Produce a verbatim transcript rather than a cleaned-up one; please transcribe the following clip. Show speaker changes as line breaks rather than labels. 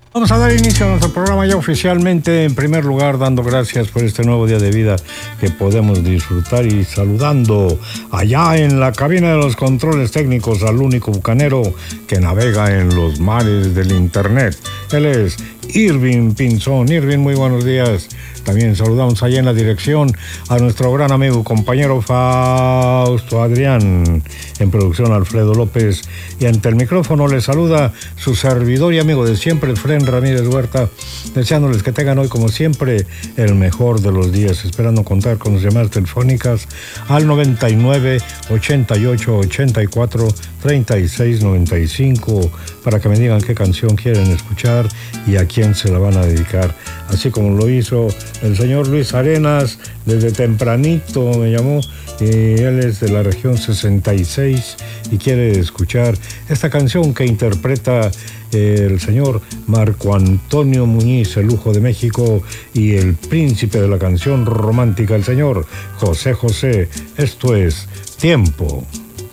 Vamos a dar inicio a nuestro programa ya oficialmente, en primer lugar dando gracias por este nuevo día de vida que podemos disfrutar y saludando allá en la cabina de los controles técnicos al único bucanero que navega en los mares del internet. Él es Irving Pinzón. Irving, muy buenos días. También saludamos allá en la dirección a nuestro gran amigo, compañero Fausto Adrián. En producción, Alfredo López. Y ante el micrófono le saluda su servidor y amigo de siempre, Fren Ramírez Huerta, deseándoles que tengan hoy, como siempre, el mejor de los días, esperando contar con las llamadas telefónicas al noventa y nueve, ochenta y ocho, ochenta y cuatro, treinta y seis, noventa y cinco para que me digan qué canción quieren escuchar y a quién se la van a dedicar, así como lo hizo el señor Luis Arenas. Desde tempranito me llamó y él es de la región sesenta y seis y quiere escuchar esta canción que interpreta el señor Marco Antonio Muñiz, el lujo de México, y el príncipe de la canción romántica, el señor José José. Esto es Tiempo.